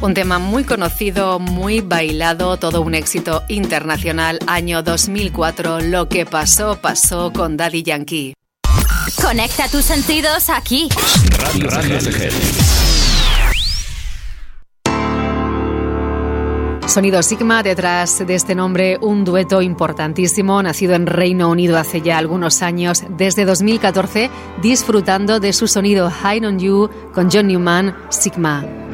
Un tema muy conocido, muy bailado, todo un éxito internacional. Año 2004, Lo que pasó, pasó con Daddy Yankee. Conecta tus sentidos aquí. Radio CGL. Sonido Sigma, detrás de este nombre un dueto importantísimo, nacido en Reino Unido hace ya algunos años, desde 2014, disfrutando de su sonido High on You con John Newman, Sigma.